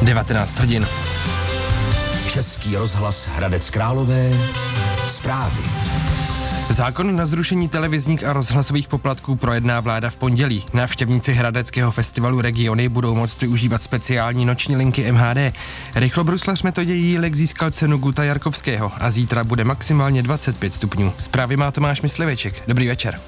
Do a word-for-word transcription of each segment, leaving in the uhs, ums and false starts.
devatenáct hodin. Český rozhlas Hradec Králové, zprávy. Zákon na zrušení televizních a rozhlasových poplatků projedná vláda v pondělí. Návštěvníci hradeckého festivalu Regiony budou moct využívat speciální noční linky M H D. Rychlobruslař Metodě Jílek získal cenu Guta Jarkovského a zítra bude maximálně dvacet pět stupňů. Zprávy má Tomáš Mysliveček. Dobrý večer.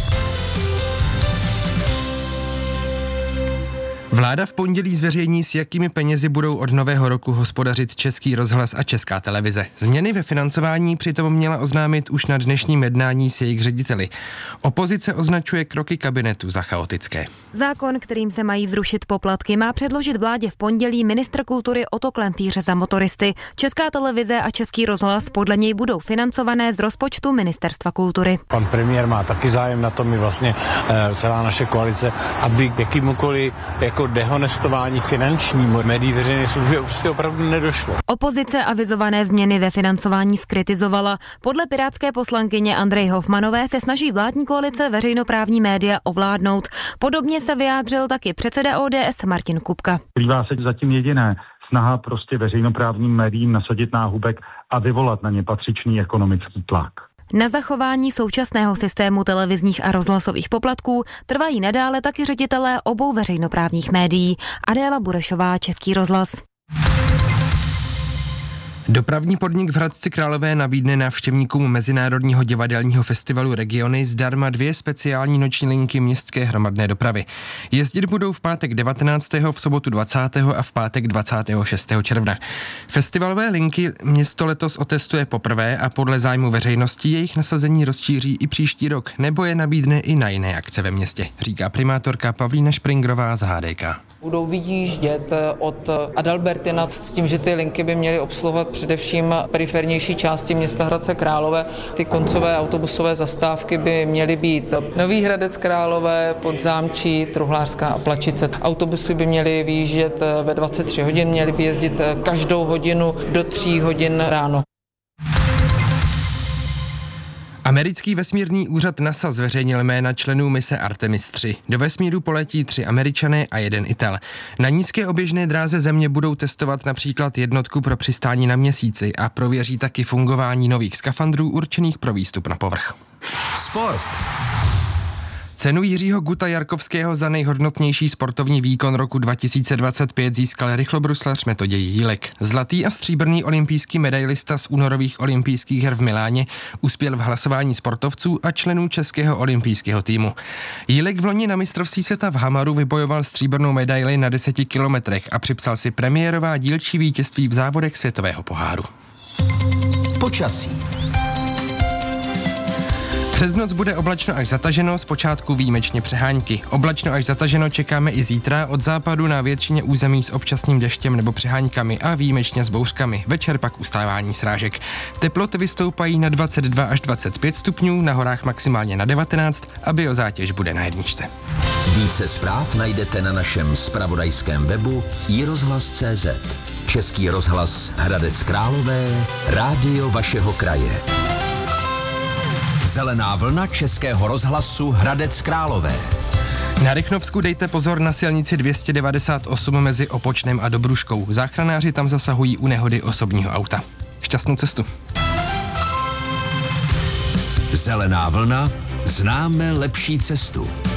Vláda v pondělí zveřejní, s jakými penězi budou od nového roku hospodařit Český rozhlas a Česká televize. Změny ve financování přitom měla oznámit už na dnešním jednání s jejich řediteli. Opozice označuje kroky kabinetu za chaotické. Zákon, kterým se mají zrušit poplatky, má předložit vládě v pondělí ministr kultury Otto Klempíř za motoristy. Česká televize a Český rozhlas podle něj budou financované z rozpočtu Ministerstva kultury. Pan premiér má taky zájem na tom, i vlastně e, celá naše koalice, aby k jakýmukoliv jako dehonestování finančnímu médií veřejné služby už si opravdu nedošlo. Opozice avizované změny ve financování zkritizovala. Podle pirátské poslankyně Andrej Hofmanové se snaží vládní koalice veřejnoprávní média ovládnout. Podobně se vyjádřil taky předseda O D S Martin Kupka. Skrývá se zatím jediné, snaha prostě veřejnoprávním médiím nasadit náhubek a vyvolat na ně patřičný ekonomický tlak. Na zachování současného systému televizních a rozhlasových poplatků trvají nadále taky ředitelé obou veřejnoprávních médií. Adéla Burešová, Český rozhlas. Dopravní podnik v Hradci Králové nabídne návštěvníkům Mezinárodního divadelního festivalu Regiony zdarma dvě speciální noční linky městské hromadné dopravy. Jezdit budou v pátek devatenáctého v sobotu dvacátého a v pátek dvacátého šestého června. Festivalové linky město letos otestuje poprvé a podle zájmu veřejnosti jejich nasazení rozšíří i příští rok, nebo je nabídne i na jiné akce ve městě, říká primátorka Pavlína Špringrová z H D K. Budou vyjíždět od Adalbertina s tím, že ty linky by měly obsluhovat především perifernější části města Hradce Králové. Ty koncové autobusové zastávky by měly být Nový Hradec Králové, Podzámčí, Truhlářská a Plačice. Autobusy by měly vyjíždět ve dvacet tři hodin, měly by jezdit každou hodinu do tří hodin ráno. Americký vesmírný úřad NASA zveřejnil jména členů mise Artemis tři. Do vesmíru poletí tři Američané a jeden Ital. Na nízké oběžné dráze Země budou testovat například jednotku pro přistání na Měsíci a prověří taky fungování nových skafandrů určených pro výstup na povrch. Sport. Cenu Jiřího Guta Jarkovského za nejhodnotnější sportovní výkon roku dva tisíce dvacet pět získal rychlobruslař Metodě Jílek. Zlatý a stříbrný olympijský medailista z únorových olympijských her v Miláně uspěl v hlasování sportovců a členů českého olympijského týmu. Jílek v loni na mistrovství světa v Hamaru vybojoval stříbrnou medaili na deseti kilometrech a připsal si premiérová dílčí vítězství v závodech světového poháru. Počasí. Přes noc bude oblačno až zataženo, zpočátku výjimečně přehánky. Oblačno až zataženo čekáme i zítra, od západu na většině území s občasným deštěm nebo přeháňkami a výjimečně s bouřkami. Večer pak ustávání srážek. Teploty vystoupají na dvacet dva až dvacet pět stupňů, na horách maximálně na devatenáct a biozátěž bude na jedničce. Více zpráv najdete na našem zpravodajském webu i rozhlas tečka cé zet. Český rozhlas Hradec Králové, rádio vašeho kraje. Zelená vlna Českého rozhlasu Hradec Králové. Na Rychnovsku dejte pozor na silnici dvě stě devadesát osm mezi Opočnem a Dobruškou. Záchranáři tam zasahují u nehody osobního auta. Šťastnou cestu. Zelená vlna, známe lepší cestu.